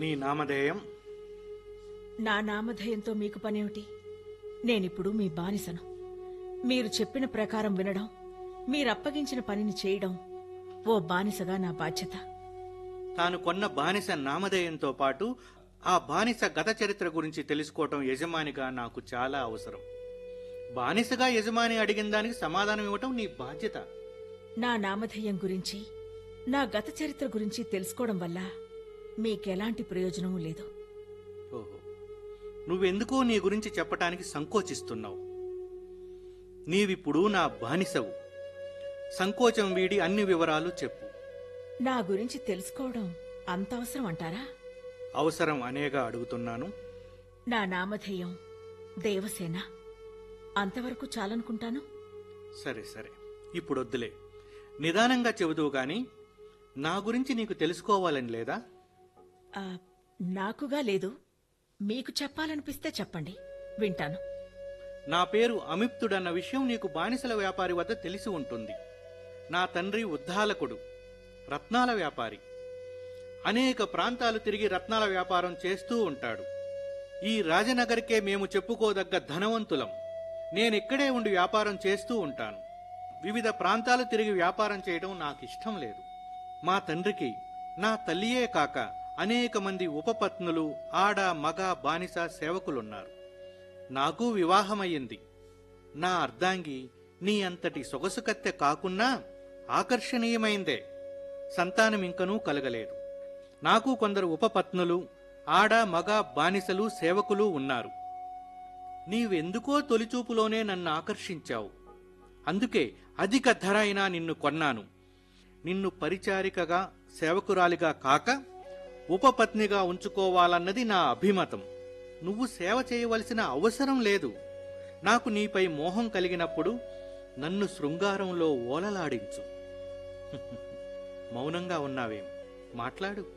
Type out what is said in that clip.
నీ నామధేయం? నా నామధేయంతో మీకు పనేమిటి? నేనిప్పుడు మీ బానిసను. మీరు చెప్పిన ప్రకారం వినడం, మీరప్పగించిన పనిని చేయడం ఓ బానిసగా నా బాధ్యత. తాను కొన్న బానిస నామధేయంతో పాటు ఆ బానిస గత చరిత్ర గురించి తెలుసుకోవటం యజమానిగా నాకు చాలా అవసరం. బానిసగా యజమాని అడిగిన దానికి సమాధానం ఇవ్వటం నీ బాధ్యత. నా నామధేయం గురించి, నా గత చరిత్ర గురించి తెలుసుకోవడం వల్ల మీకెలాంటి ప్రయోజనం లేదు. ఓహో, నువ్వెందుకో నీ గురించి చెప్పటానికి సంకోచిస్తున్నావు. నీవిప్పుడు నా బానిసవు. సంకోచం వీడి అన్ని వివరాలు చెప్పు. నా గురించి తెలుసుకోవడం అంత అవసరం అంటారా? అవసరం అనేగా అడుగుతున్నాను. నా నామధేయం దేవసేన. అంతవరకు చాలనుకుంటాను. సరే సరే, ఇప్పుడొద్దులే. నిదానంగా చెబుదువు గాని నా గురించి నీకు తెలుసుకోవాలని లేదా? నాకుగా లేదు. మీకు చెప్పాలనిపిస్తే చెప్పండి, వింటాను. నా పేరు అమిప్తుడన్న విషయం నీకు బానిసల వ్యాపారి వద్ద తెలిసి ఉంటుంది. నా తండ్రి ఉద్దాలకుడు, రత్నాల వ్యాపారి. అనేక ప్రాంతాలు తిరిగి రత్నాల వ్యాపారం చేస్తూ ఉంటాడు. ఈ రాజనగరికే మేము చెప్పుకోదగ్గ ధనవంతులం. నేనిక్కడే ఉండి వ్యాపారం చేస్తూ ఉంటాను. వివిధ ప్రాంతాలు తిరిగి వ్యాపారం చేయడం నాకిష్టం లేదు. మా తండ్రికి నా తల్లియే కాక అనేక మంది ఉపపత్నులు, ఆడ మగ బానిస సేవకులున్నారు. నాకు వివాహమయ్యింది. నా అర్ధాంగి నీ అంతటి సొగసుకత్తె కాకున్నా ఆకర్షణీయమైందే. సంతానమింకనూ కలగలేదు. నాకు కొందరు ఉపపత్నులు, ఆడ మగ బానిసలు సేవకులు ఉన్నారు. నీవెందుకో తొలిచూపులోనే నన్ను ఆకర్షించావు. అందుకే అధిక ధర అయినా నిన్ను కొన్నాను. నిన్ను పరిచారికగా, సేవకురాలిగా కాక ఉపపత్నిగా ఉంచుకోవాలన్నది నా అభిమతం. నువ్వు సేవ చేయవలసిన అవసరం లేదు. నాకు నీపై మోహం కలిగినప్పుడు నన్ను శృంగారంలో ఓలలాడించు. మౌనంగా ఉన్నావేం? మాట్లాడు.